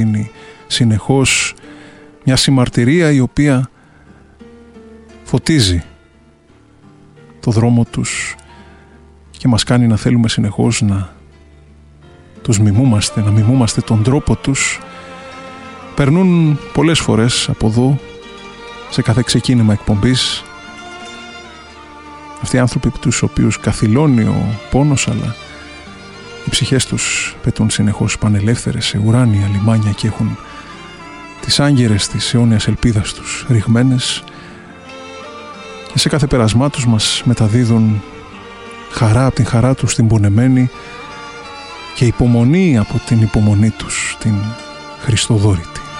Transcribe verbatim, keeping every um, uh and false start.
είναι συνεχώς μια συμμαρτυρία η οποία φωτίζει το δρόμο τους και μας κάνει να θέλουμε συνεχώς να τους μιμούμαστε, να μιμούμαστε τον τρόπο τους. Περνούν πολλές φορές από εδώ σε κάθε ξεκίνημα εκπομπής αυτοί οι άνθρωποι τους οποίους καθυλώνει ο πόνος, αλλά οι ψυχές τους πετούν συνεχώς πανελεύθερες σε ουράνια λιμάνια και έχουν τις άγκυρες της αιώνιας ελπίδας τους ρηγμένες και σε κάθε περασμά τους μας μεταδίδουν χαρά από την χαρά τους την πονεμένη και υπομονή από την υπομονή τους την χριστοδόρητη.